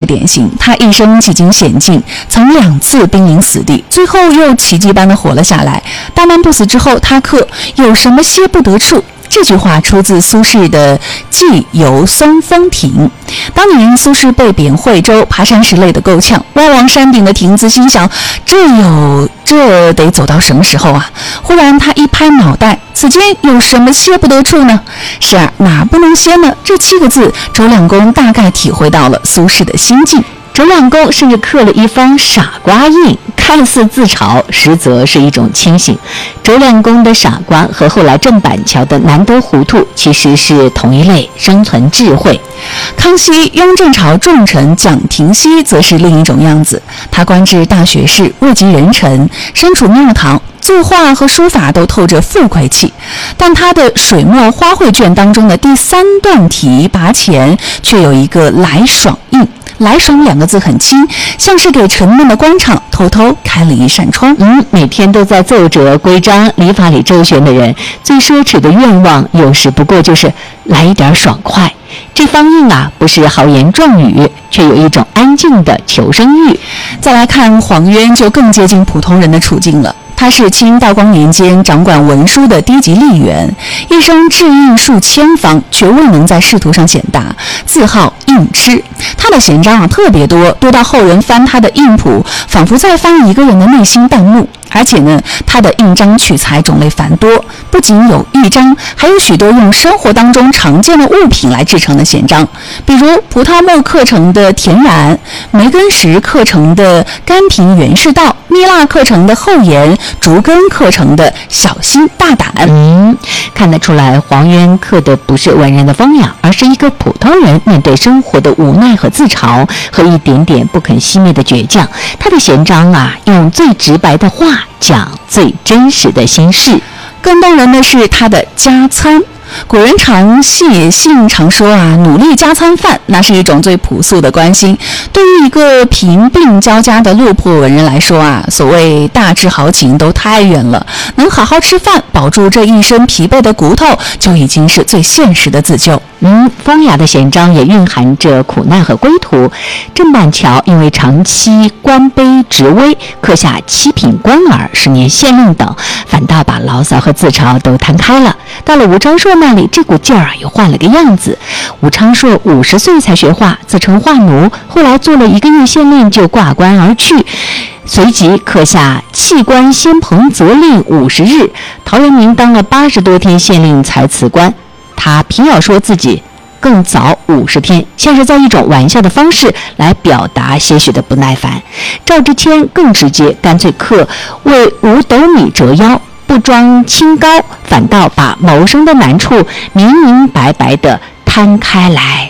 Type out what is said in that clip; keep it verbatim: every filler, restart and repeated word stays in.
典型。他一生几经险境，曾两次濒临死地，最后又奇迹般的活了下来。大难不死之后，他克有什么些不得处？这句话出自苏轼的《寄游松风亭》。当年苏轼被贬惠州，爬山时累得够呛，望望山顶的亭子，心想这有这得走到什么时候啊？忽然他一拍脑袋，此间有什么些不得处呢？是啊，哪不能歇呢？这七个字，周亮公大概体会到了苏轼的心境。 周亮公甚至刻了一方傻瓜印，看似自嘲，实则是一种清醒。周亮公的傻瓜和后来郑板桥的难得糊涂其实是同一类生存智慧。 康熙、雍正朝重臣蒋廷锡则是另一种样子，他官至大学士，位极人臣，身处庙堂，作画和书法都透着富贵气，但他的水墨花卉卷当中的第三段题跋前却有一个来爽印。来爽两个字很轻，像是给沉闷的官场偷偷开了一扇窗。 嗯，每天都在奏折规章礼法里周旋的人，最奢侈的愿望有时不过就是来一点爽快。这方印啊，不是豪言壮语，却有一种安静的求生欲。 再来看黄渊，就更接近普通人的处境了。他是清道光年间掌管文书的低级吏员，一生制印数千方，却未能在仕途上显达，自号印痴。他的闲章啊特别多，多到后人翻他的印谱，仿佛在翻一个人的内心弹幕。而且呢，他的印章取材种类繁多，不仅有玉章，还有许多用生活当中常见的物品来制成的闲章，比如葡萄木刻成的田然，梅根石刻成的甘平元士道，蜜蜡刻成的后言，竹根刻成的小心大胆。 嗯，看得出来，黄渊刻的不是文人的风雅，而是一个普通人面对生活的无奈和自嘲，和一点点不肯熄灭的倔强。他的闲章啊，用最直白的话讲最真实的心事。 更动人的是他的加餐。古人常写信常说啊，努力加餐饭，那是一种最朴素的关心。对于一个贫病交加的落魄文人来说啊，所谓大志豪情都太远了，能好好吃饭，保住这一身疲惫的骨头，就已经是最现实的自救。 嗯，风雅的闲章也蕴含着苦难和归途。郑板桥因为长期官卑职微，刻下七品官儿、十年县令等，反倒把牢骚和自嘲都摊开了。到了吴昌硕那里，这股劲儿啊又换了个样子。吴昌硕五十岁才学画，自称画奴，后来做了一个月县令就挂冠而去。随即刻下弃官先蓬责令五十日，陶渊明当了八十多天县令才辞官，他偏要说自己更早五十天，像是在一种玩笑的方式来表达些许的不耐烦。赵之谦更直接，干脆刻为五斗米折腰，不装清高，反倒把谋生的难处明明白白地摊开来。